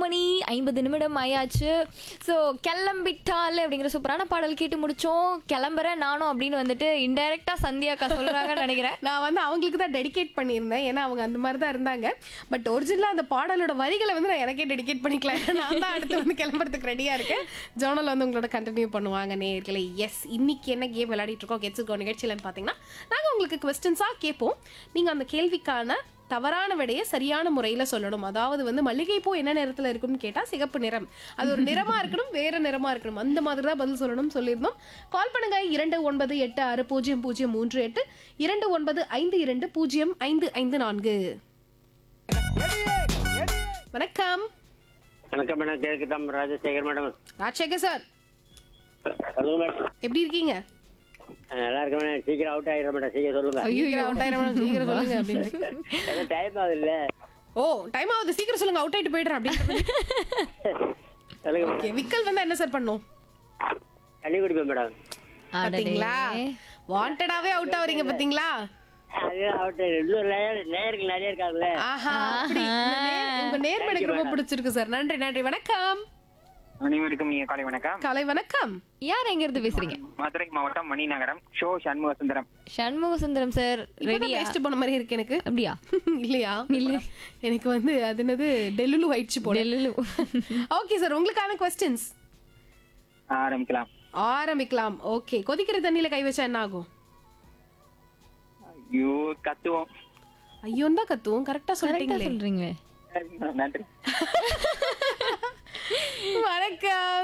8:50 ஆயாச்சு. ஸோ கிளம்பிட்டால் அப்படிங்கிற சூப்பரான பாடல் கேட்டு முடிச்சோம். கிளம்புறேன் நானும் அப்படின்னு வந்துட்டு இன்டைரக்டா சந்தியாக்கா சொல்றாங்கன்னு நினைக்கிறேன். நான் வந்து அவங்களுக்கு தான் டெடிகேட் பண்ணியிருந்தேன். ஏன்னா அவங்க அந்த மாதிரி தான் இருந்தாங்க. பட் ஒரிஜினலாக அந்த பாடலோட வரிகளை வந்து நான் எனக்கே டெடிகேட் பண்ணிக்கலாம். நான் தான் அடுத்து வந்து கிளம்புறதுக்கு ரெடியாக இருக்கேன். ஜோனல் வந்து உங்களோட கண்டினியூ பண்ணுவாங்க நேயர்களே. எஸ், இன்னைக்கு என்ன கேம் விளையாடிட்டு இருக்கோம் கெட்ஸ் கோ நிகழ்ச்சியிலன்னு பார்த்தீங்கன்னா, நாங்கள் உங்களுக்கு கொஸ்டின்ஸாக கேட்போம். நீங்கள் அந்த கேள்விக்கான தவறான விடையை சரியான முறையில் சொல்லணும். அதாவது வந்து மல்லிகைப்பூ என்ன நிறத்தில் இருக்கும்னு கேட்டால் சிகப்பு நிறம். அது ஒரு நிறமாக இருக்கணும், வேறு நிறமாக இருக்கணும். அந்த மாதிரி தான் பதில் சொல்லணும்னு சொல்லியிருந்தோம். கால் பண்ணுங்க 29860038 2952205554. வணக்கம். வணக்கம் madam, கேக்குதாம் Rajasekar madam. Rajasekar sir, சொல்லுங்க மேடம். எப்படி இருக்கீங்க? நல்லா இருக்க மேடம். சீக்கிரம் அவுட் ஆயிடுற மேடம், சீக்கிரம் சொல்லுங்க. அவுட் ஆயிரம் சீக்கிரம் சொல்லுங்க அப்படின்னு. டைம் ஆகுது இல்ல? ஓ, டைம் ஆகுது, சீக்கிரம் சொல்லுங்க, அவுட் ஆயிட்டு போயிடுறேன் அப்படின்னு. சொல்லுங்க மேடம். ஓகே, விக்கல் வந்தா என்ன சார் பண்ணும்? தண்ணி குடிப்பேன் மேடம். பாத்தீங்களா, வாண்டடாவே அவுட் ஆவறீங்க பாத்தீங்களா? அது அவுட் ஆயிடும். இன்னொரு நேயர்கள் நிறைய இருக்காங்கல்ல. ஆஹா, அப்படி உங்க நேர்மை எனக்கு ரொம்ப பிடிச்சிருக்கு சார். நன்றி நன்றி. வணக்கம். அனைவருக்கும் நீங்க காலை வணக்கம். காலை வணக்கம். யார் எங்க இருந்து பேசுறீங்க? மதுரை மாவட்டம் மணிநகரம் ஷோ சண்முக சுந்தரம். சண்முக சுந்தரம் சார், ரெடியா? வேஸ்ட் பண்ண மாதிரி இருக்கு எனக்கு. அப்படியா? இல்லையா? இல்ல, எனக்கு வந்து அது என்னது டெல்லுலு ஆயிடுச்சு போல. டெல்லுலு. ஓகே சார், உங்களுக்கான क्वेश्चंस ஆரம்பிக்கலாம். ஆரம்பிக்கலாம். ஓகே, கொதிக்கிற தண்ணியில கை வச்சா என்ன ஆகும்? ஐயோ, கத்துவோம். ஐயோன்னு தான் கத்துவோம். கரெக்டா கரெக்டா சொல்றீங்களே. சொல்றீங்க. நன்றி. வணக்கம்.